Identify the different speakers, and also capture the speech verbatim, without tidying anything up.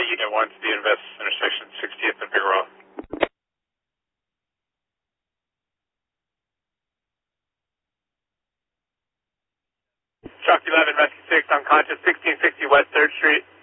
Speaker 1: Unit one to the Invest intersection sixtieth and Figueroa. Truck eleven, Rescue six, unconscious, sixteen sixty West third Street.